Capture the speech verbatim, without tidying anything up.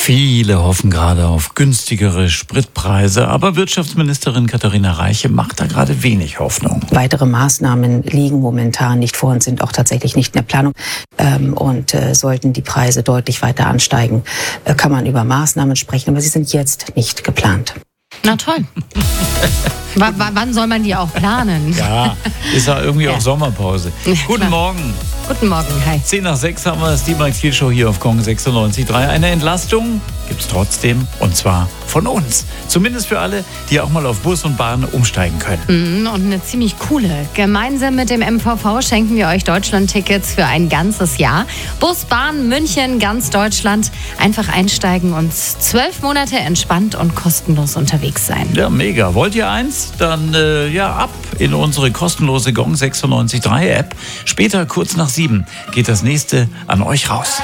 Viele hoffen gerade auf günstigere Spritpreise, aber Wirtschaftsministerin Katharina Reiche macht da gerade wenig Hoffnung. Weitere Maßnahmen liegen momentan nicht vor und sind auch tatsächlich nicht in der Planung. Ähm, und äh, sollten die Preise deutlich weiter ansteigen, äh, kann man über Maßnahmen sprechen, aber sie sind jetzt nicht geplant. Na toll. w- w- wann soll man die auch planen? Ja, ist ja irgendwie Ja. auch Sommerpause. Ja, Guten klar. Morgen. Guten Morgen, hi. zehn nach sechs haben wir das die Mike Thiel Show hier auf Gong sechsundneunzig Komma drei. Eine Entlastung gibt's trotzdem, und zwar von uns. Zumindest für alle, die auch mal auf Bus und Bahn umsteigen können. Mhm, und eine ziemlich coole. Gemeinsam mit dem M V V schenken wir euch Deutschland-Tickets für ein ganzes Jahr. Bus, Bahn, München, ganz Deutschland. Einfach einsteigen und zwölf Monate entspannt und kostenlos unterwegs sein. Ja, mega. Wollt ihr eins? Dann äh, ja, ab in unsere kostenlose Gong sechsundneunzig Komma drei App. Später, kurz nach sieben, geht das nächste an euch raus.